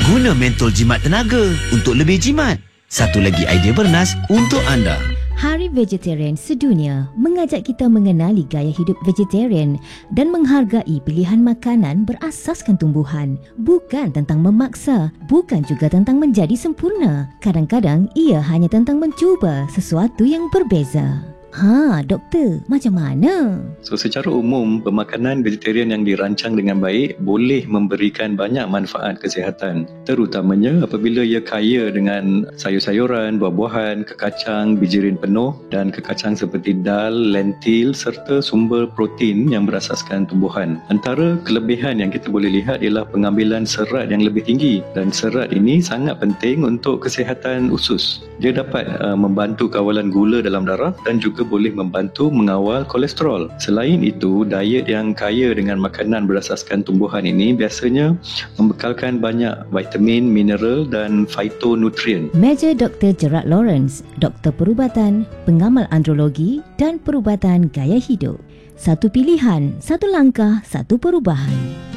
Guna mentol jimat tenaga untuk lebih jimat. Satu lagi idea bernas untuk anda. Hari Vegetarian Sedunia mengajak kita mengenali gaya hidup vegetarian dan menghargai pilihan makanan berasaskan tumbuhan. Bukan tentang memaksa, bukan juga tentang menjadi sempurna. Kadang-kadang ia hanya tentang mencuba sesuatu yang berbeza. Doktor, macam mana? So, secara umum, pemakanan vegetarian yang dirancang dengan baik boleh memberikan banyak manfaat kesihatan. Terutamanya apabila ia kaya dengan sayur-sayuran, buah-buahan, kekacang, bijirin penuh dan kekacang seperti dal, lentil serta sumber protein yang berasaskan tumbuhan. Antara kelebihan yang kita boleh lihat ialah pengambilan serat yang lebih tinggi, dan serat ini sangat penting untuk kesihatan usus. Dia dapat membantu kawalan gula dalam darah dan juga boleh membantu mengawal kolesterol. Selain itu, diet yang kaya dengan makanan berasaskan tumbuhan ini biasanya membekalkan banyak vitamin, mineral dan phytonutrien. Meja Dr. Gerard Lawrence, doktor perubatan, pengamal andrologi dan perubatan gaya hidup. Satu pilihan, satu langkah, satu perubahan.